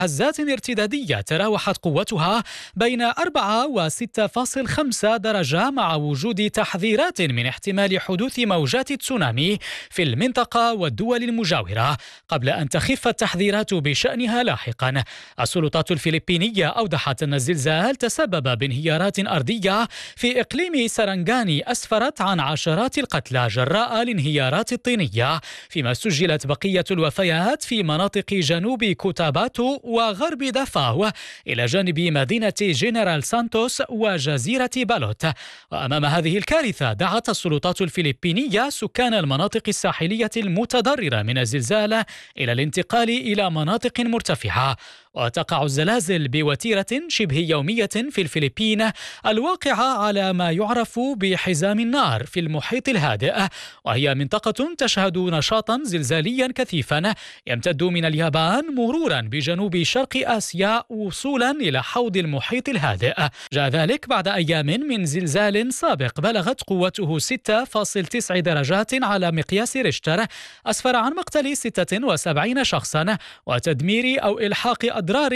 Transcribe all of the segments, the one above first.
هزات ارتدادية تراوحت قوتها بين 4 و 6.5 درجة، مع وجود تحذيرات من احتمال حدوث موجات تسونامي في المنطقة والدول المجاورة، قبل أن تخف التحذيرات بشأنها لاحقا. السلطات الفلبينية أوضحت أن الزلزال تسبب بانهيارات أرضية في إقليم سرنغاني أسفرت عن عشرات القتلى جراء الانهيارات الطينية، فيما سجلت بقية الوفيات في مناطق جنوب كوتاباتو وغرب دافاو، إلى جانب مدينة جنرال سانتوس وجزيرة بالوت. وأمام هذه الكارثة دعت السلطات الفلبينية سكان المناطق الساحلية المتضررة من الزلزال إلى الانتقال إلى مناطق مرتفعة. وتقع الزلازل بوتيرة شبه يومية في الفلبين، الواقعة على ما يعرف بحزام النار في المحيط الهادئ، وهي منطقة تشهد نشاطا زلزاليا كثيفا يمتد من اليابان مرورا بجنوب شرق آسيا وصولا إلى حوض المحيط الهادئ. جاء ذلك بعد أيام من زلزال سابق بلغت قوته 6.9 درجات على مقياس ريشتر، أسفر عن مقتل 76 شخصا وتدمير أو إلحاق أضرار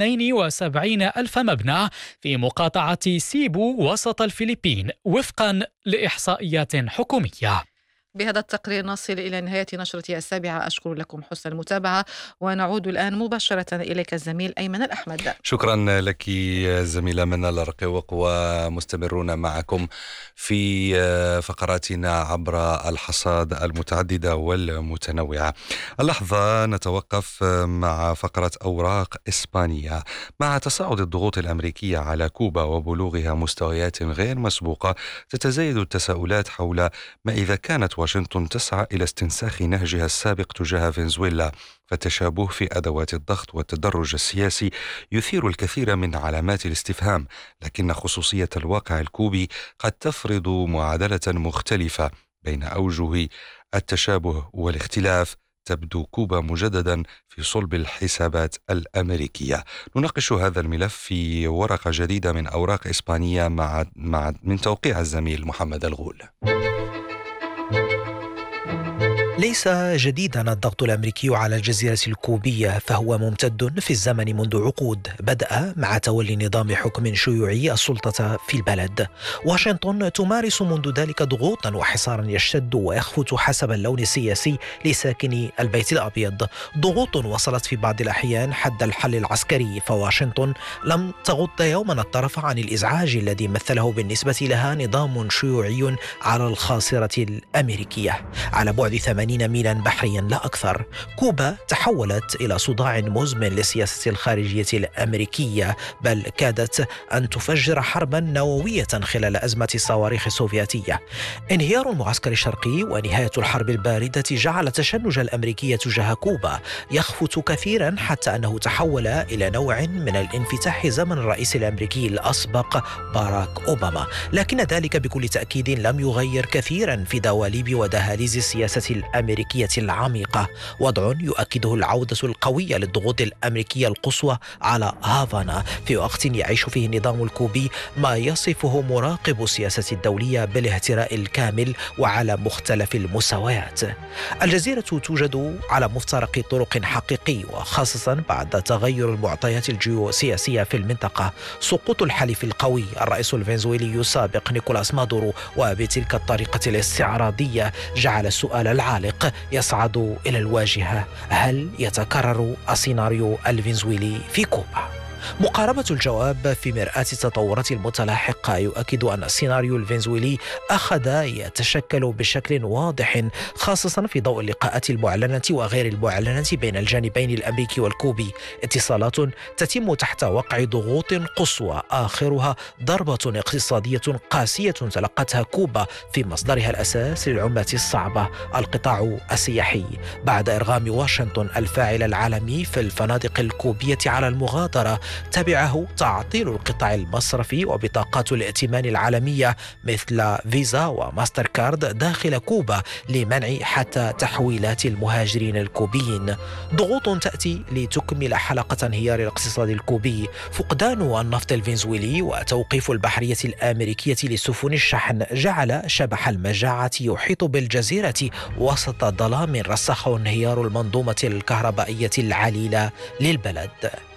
ب72 ألف مبنى في مقاطعة سيبو وسط الفلبين، وفقا لإحصائيات حكومية. بهذا التقرير نصل إلى نهاية نشرة 7. أشكر لكم حسن المتابعة، ونعود الآن مباشرة إليك الزميل أيمن الأحمد. شكرا لك زميلة منال الرقيوق، ومستمرون معكم في فقراتنا عبر الحصاد المتعددة والمتنوعة. اللحظة نتوقف مع فقرة أوراق إسبانية. مع تصاعد الضغوط الأمريكية على كوبا وبلوغها مستويات غير مسبوقة، تتزايد التساؤلات حول ما إذا كانت واشنطن تسعى إلى استنساخ نهجها السابق تجاه فنزويلا. فالتشابه في أدوات الضغط والتدرج السياسي يثير الكثير من علامات الاستفهام، لكن خصوصية الواقع الكوبي قد تفرض معادلة مختلفة بين أوجه التشابه والاختلاف. تبدو كوبا مجددا في صلب الحسابات الأمريكية. نناقش هذا الملف في ورقة جديدة من أوراق إسبانية من توقيع الزميل محمد الغول. ليس جديدا الضغط الأمريكي على الجزيرة الكوبية، فهو ممتد في الزمن منذ عقود، بدأ مع تولي نظام حكم شيوعي السلطة في البلد. واشنطن تمارس منذ ذلك ضغوطا وحصارا يشتد ويخفت حسب اللون السياسي لساكني البيت الأبيض، ضغوط وصلت في بعض الأحيان حد الحل العسكري. فواشنطن لم تغض يوما الطرف عن الإزعاج الذي مثله بالنسبة لها نظام شيوعي على الخاصرة الأمريكية. على بعد 80 ميلا بحريا لا أكثر، كوبا تحولت إلى صداع مزمن للسياسة الخارجية الأمريكية، بل كادت أن تفجر حربا نووية خلال أزمة الصواريخ السوفيتية. انهيار المعسكر الشرقي ونهاية الحرب الباردة جعل التشنج الأمريكي تجاه كوبا يخفت كثيرا، حتى أنه تحول إلى نوع من الانفتاح زمن الرئيس الأمريكي الأسبق باراك أوباما. لكن ذلك بكل تأكيد لم يغير كثيرا في دواليب ودهاليز السياسة الأمريكية العميقة، وضع يؤكده العودة القوية للضغوط الأمريكية القصوى على هافانا في وقت يعيش فيه النظام الكوبي ما يصفه مراقب السياسة الدولية بالاهتراء الكامل وعلى مختلف المستويات. الجزيرة توجد على مفترق طرق حقيقي، وخاصة بعد تغير المعطيات الجيوسياسية في المنطقة، سقوط الحليف القوي الرئيس الفنزويلي السابق نيكولاس مادورو، وبتلك الطريقة الاستعراضية جعل السؤال العالق يصعد إلى الواجهة: هل يتكرر السيناريو الفنزويلي في كوبا؟ مقاربة الجواب في مرآة التطورات المتلاحقة يؤكد أن السيناريو الفنزويلي أخذ يتشكل بشكل واضح، خاصة في ضوء اللقاءات المعلنة وغير المعلنة بين الجانبين الأمريكي والكوبي، اتصالات تتم تحت وقع ضغوط قصوى آخرها ضربة اقتصادية قاسية تلقتها كوبا في مصدرها الأساس للعملة الصعبة، القطاع السياحي. بعد إرغام واشنطن الفاعل العالمي في الفنادق الكوبية على المغادرة، تبعه تعطيل القطاع المصرفي وبطاقات الائتمان العالمية مثل فيزا وماستر كارد داخل كوبا لمنع حتى تحويلات المهاجرين الكوبيين. ضغوط تأتي لتكمل حلقة انهيار الاقتصاد الكوبي. فقدان النفط الفنزويلي وتوقيف البحرية الأمريكية لسفن الشحن جعل شبح المجاعة يحيط بالجزيرة وسط ظلام رسخه انهيار المنظومة الكهربائية العليلة للبلد.